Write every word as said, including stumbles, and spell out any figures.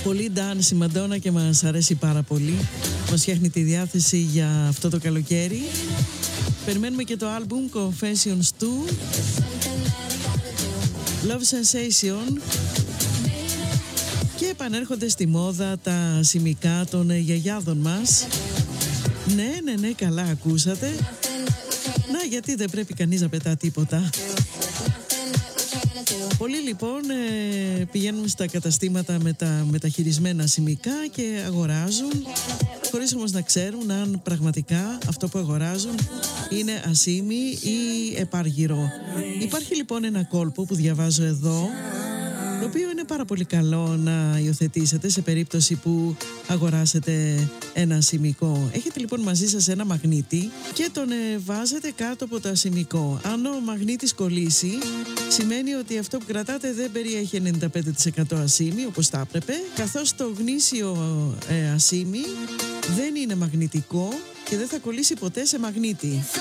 Πολύ dance η Μαντόνα και μας αρέσει πάρα πολύ. Μας φτιάχνει τη διάθεση για αυτό το καλοκαίρι. Περιμένουμε και το άλμπουμ Confessions two, Love Sensation. Και επανέρχονται στη μόδα τα σημικά των γιαγιάδων μας. Ναι, ναι, ναι, καλά ακούσατε. Να, γιατί δεν πρέπει κανείς να πετά τίποτα. Πολλοί λοιπόν ε, πηγαίνουν στα καταστήματα με τα μεταχειρισμένα σημικά και αγοράζουν, χωρίς όμως να ξέρουν αν πραγματικά αυτό που αγοράζουν είναι ασήμι ή επάργυρο. Υπάρχει λοιπόν ένα κόλπο που διαβάζω εδώ, το οποίο είναι πάρα πολύ καλό να υιοθετήσετε σε περίπτωση που αγοράσετε ένα ασημικό. Έχετε λοιπόν μαζί σας ένα μαγνήτη και τον βάζετε κάτω από το ασημικό. Αν ο μαγνήτης κολλήσει, σημαίνει ότι αυτό που κρατάτε δεν περιέχει ενενήντα πέντε τοις εκατό ασήμι όπως θα έπρεπε, καθώς το γνήσιο ε, ασήμι δεν είναι μαγνητικό και δεν θα κολλήσει ποτέ σε μαγνήτη.